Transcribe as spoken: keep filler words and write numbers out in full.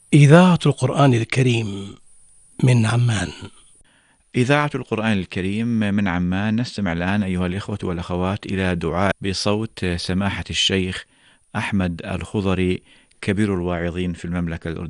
إذاعة القرآن الكريم من عمان. إذاعة القرآن الكريم من عمان. نستمع الآن أيها الإخوة والأخوات إلى دعاء بصوت سماحة الشيخ أحمد الخضري كبير الواعظين في المملكة الأردنية.